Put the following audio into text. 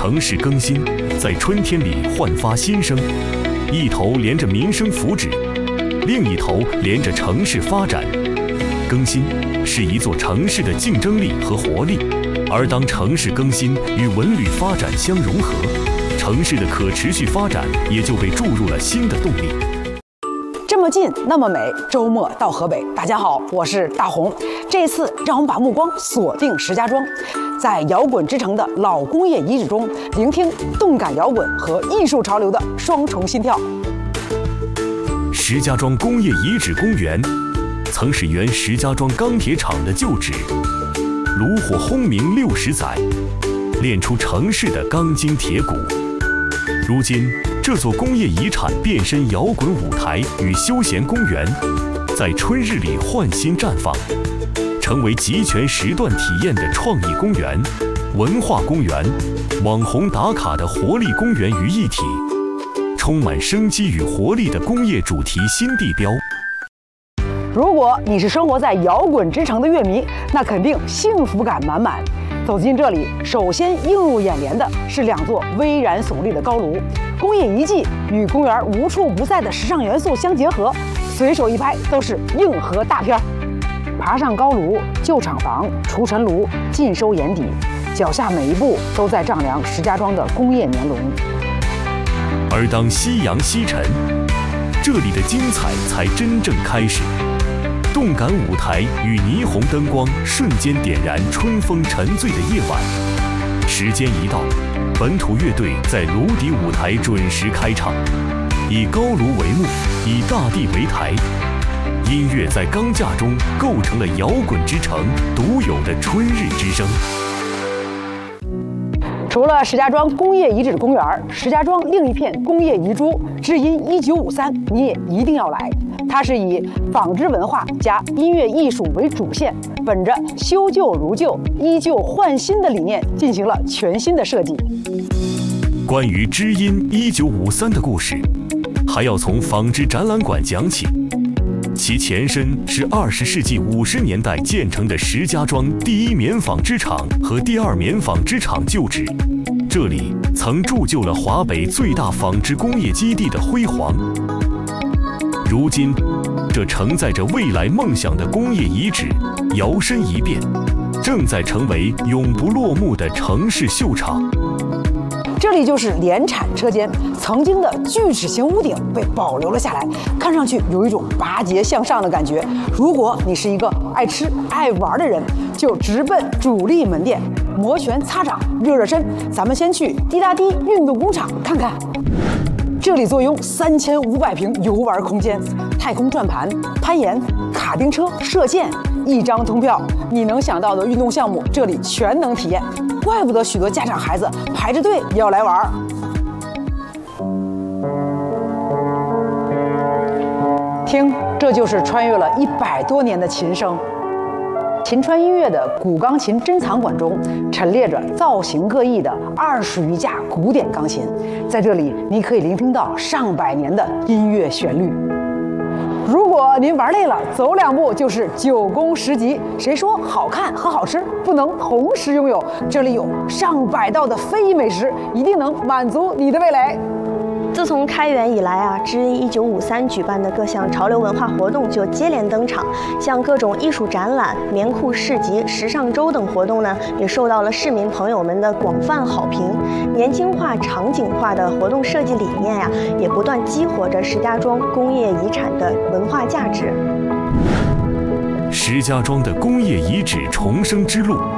城市更新在春天里焕发新生，一头连着民生福祉，另一头连着城市发展。更新是一座城市的竞争力和活力，而当城市更新与文旅发展相融合，城市的可持续发展也就被注入了新的动力。 这么近，那么美，周末到河北。大家好，我是大红。这次让我们把目光锁定石家庄，在摇滚之城的老工业遗址中，聆听动感摇滚和艺术潮流的双重心跳。 石家庄工业遗址公园曾是原石家庄钢铁厂的旧址，炉火轰鸣60载，炼出城市的钢筋铁骨。如今，这座工业遗产变身摇滚舞台与休闲公园，在春日里焕新绽放，成为集全时段体验的创意公园、文化公园、网红打卡的活力公园于一体，充满生机与活力的工业主题新地标。 如果你是生活在摇滚之城的乐迷，那肯定幸福感满满。走进这里，首先映入眼帘的是2座巍然耸立的高炉，工业遗迹与公园无处不在的时尚元素相结合，随手一拍都是硬核大片。爬上高炉，旧厂房、除尘炉尽收眼底，脚下每一步都在丈量石家庄的工业年轮。 而当夕阳西沉，这里的精彩才真正开始。动感舞台与霓虹灯光瞬间点燃春风沉醉的夜晚。时间一到，本土乐队在炉底舞台准时开唱，以高炉为幕，以大地为台，音乐在钢架中构成了摇滚之城独有的春日之声。 除了石家庄工业遗址公园，石家庄另一片工业遗珠知音1953，你也一定要来。它是以纺织文化加音乐艺术为主线，本着修旧如旧、依旧焕新的理念，进行了全新的设计。 关于知音1953的故事，还要从纺织展览馆讲起。其前身是20世纪50年代建成的石家庄第1棉纺织厂和第2棉纺织厂旧址，这里曾铸就了华北最大纺织工业基地的辉煌。如今，这承载着未来梦想的工业遗址摇身一变，正在成为永不落幕的城市秀场。 这里就是联产车间，曾经的锯齿形屋顶被保留了下来，看上去有一种拔节向上的感觉。如果你是一个爱吃爱玩的人，就直奔主力门店，摩拳擦掌，热热身。咱们先去滴答滴运动工厂看看。这里坐拥3500平游玩空间，太空转盘、攀岩、卡丁车、射箭，一张通票，你能想到的运动项目这里全能体验。怪不得许多家长孩子排着队也要来玩。听，这就是穿越了100多年的琴声。秦川音乐的古钢琴珍藏馆中陈列着造型各异的20余架古典钢琴，在这里你可以聆听到上百年的音乐旋律。如果您玩累了，走2步就是9宫10集。谁说好看和好吃不能同时拥有？这里有上百道的非遗美食，一定能满足你的味蕾。 自从开园以来啊，知音1953举办的各项潮流文化活动就接连登场，像各种艺术展览、棉裤市集、时尚周等活动呢，也受到了市民朋友们的广泛好评。年轻化、场景化的活动设计理念呀，也不断激活着石家庄工业遗产的文化价值。 石家庄的工业遗址重生之路